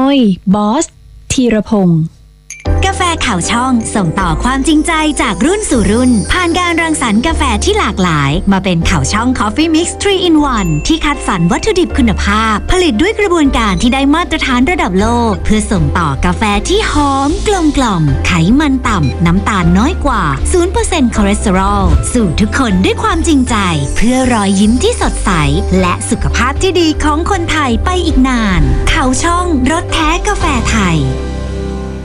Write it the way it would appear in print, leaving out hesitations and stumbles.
ยบอสธีรพงศ์กาแฟข่าวช่องส่งต่อความจริงใจจากรุ่นสู่รุ่นผ่านการรังสรรค์กาแฟที่หลากหลายมาเป็นข่าวช่อง Coffee Mix 3 in 1 ที่คัดสรรวัตถุดิบคุณภาพผลิตด้วยกระบวนการที่ได้มาตรฐานระดับโลกเพื่อส่งต่อกาแฟที่หอมกลมกล่อมไขมันต่ำน้ำตาลน้อยกว่า 0% คอเลสเตอรอลสู่ทุกคนด้วยความจริงใจเพื่อรอยยิ้มที่สดใสและสุขภาพที่ดีของคนไทยไปอีกนานข่าวช่องรสแท้กาแฟไทย